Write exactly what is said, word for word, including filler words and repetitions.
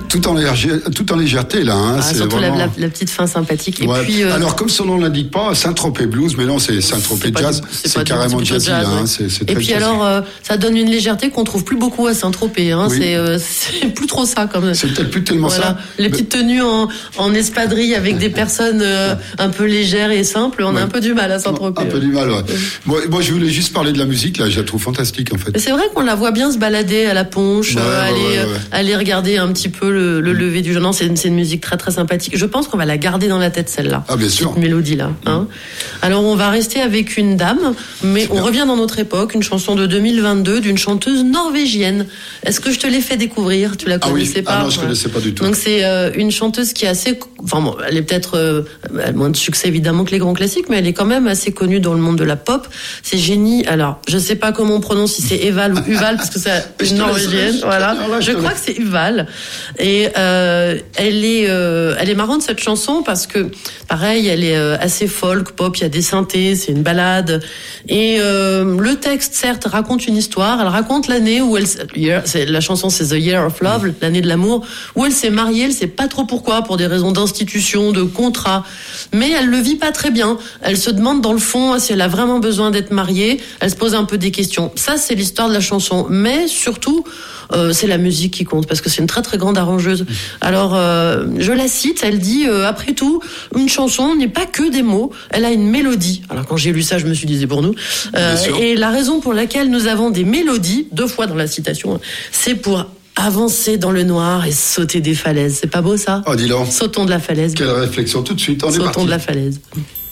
tout en légèreté, tout en légèreté là. Hein, ah, c'est surtout vraiment... la, la, la petite fin sympathique. Et ouais. puis, euh... alors comme son nom l'indique pas, Saint-Tropez Blues, mais non, c'est Saint-Tropez Jazz, du, c'est, c'est carrément jazzy. Jazz, hein, ouais. c'est, c'est et très puis jazzy. alors, euh, ça donne une légèreté qu'on trouve plus beaucoup à Saint-Tropez. Hein, oui. c'est, euh, c'est plus trop ça comme. C'est peut-être plus tellement voilà. ça. Les petites tenues en, en espadrille avec des personnes euh, un peu légères et simples, on ouais. a un peu du mal à Saint-Tropez. Un peu du mal, ouais. Moi, moi, je voulais juste parler de la musique, là, je la trouve fantastique, en fait. Mais c'est vrai qu'on la voit bien se balader à la Ponche, ouais, euh, ouais, aller, ouais, ouais. aller regarder un petit peu le, le lever du jour. Non, c'est une, c'est une musique très très sympathique. Je pense qu'on va la garder dans la tête, celle-là. Ah, bien sûr. Cette mélodie-là. Hein. Mmh. Alors, on va rester avec une dame, mais c'est on bien. revient dans notre époque, une chanson de deux mille vingt-deux d'une chanteuse norvégienne. Est-ce que je te l'ai fait découvrir? Tu la connaissais ah oui. pas? Ah non, je ne connaissais pas du tout. Donc, c'est euh, une chanteuse qui est assez, enfin bon, elle est peut-être, euh, elle a moins de succès évidemment que les grands classiques, mais elle est quand même assez connue dans le monde de la pop. C'est Jenny. Alors, je sais pas comment on prononce, si c'est Eval ou Uval, parce que c'est une norvégienne. Voilà. Là, je, je crois que c'est Uval. Et euh, elle est, euh, elle est marrante cette chanson parce que, pareil, elle est euh, assez folk, pop. Il y a des synthés, c'est une ballade. Et euh, le texte, certes, raconte une histoire. Elle raconte l'année où elle, c'est, la chanson c'est The Year of Love, l'année de l'amour, où elle s'est mariée. Elle sait pas trop pourquoi, pour des raisons d'institution, de contrat. Mais elle le vit pas très bien. Elle se demande dans le fond si elle a vraiment besoin d'être mariée. Elle se pose un peu des questions. Ça, c'est l'histoire de la chanson. Mais surtout, euh, c'est la musique qui compte parce que c'est une très très grande arrangeuse. Alors, euh, je la cite. Elle dit euh, après tout, une chanson n'est pas que des mots. Elle a une mélodie. Alors quand j'ai lu ça, je me suis dit c'est pour nous. Euh, et la raison pour laquelle nous avons des mélodies, deux fois dans la citation, c'est pour avancer dans le noir et sauter des falaises. C'est pas beau ça? Oh, dis donc. Sautons de la falaise. Quelle réflexion tout de suite. On est Sautons parti. de la falaise.